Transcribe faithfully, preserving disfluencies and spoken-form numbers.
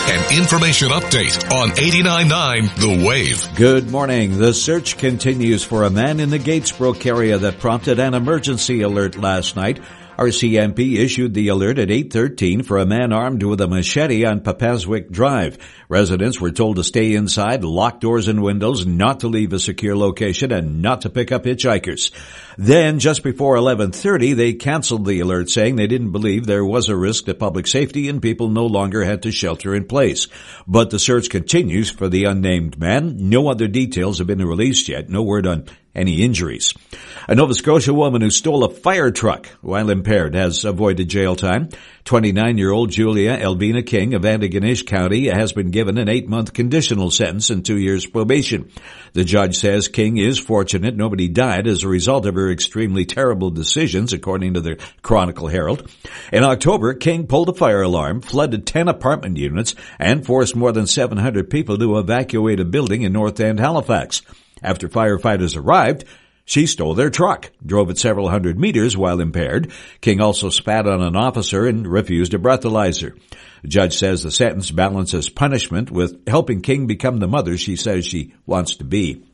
An information update on eighty-nine point nine The Wave. Good morning. The search continues for a man in the Gatesbrook area that prompted an emergency alert last night. R C M P issued the alert at eight thirteen for a man armed with a machete on Papaswick Drive. Residents were told to stay inside, lock doors and windows, not to leave a secure location, and not to pick up hitchhikers. Then, just before eleven thirty, they canceled the alert, saying they didn't believe there was a risk to public safety and people no longer had to shelter in place. But the search continues for the unnamed man. No other details have been released yet. No word on any injuries. A Nova Scotia woman who stole a fire truck while impaired has avoided jail time. twenty-nine-year-old Julia Elvina King of Antigonish County has been given an eight-month conditional sentence and two years probation. The judge says King is fortunate nobody died as a result of her extremely terrible decisions, according to the Chronicle Herald. In October, King pulled a fire alarm, flooded ten apartment units, and forced more than seven hundred people to evacuate a building in North End, Halifax. After firefighters arrived, she stole their truck, drove it several hundred meters while impaired. King also spat on an officer and refused a breathalyzer. The judge says the sentence balances punishment with helping King become the mother she says she wants to be.